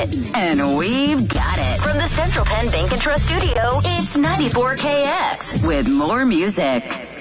it. And we've got it. From the Central Penn Bank and Trust Studio, it's 94KX with more music.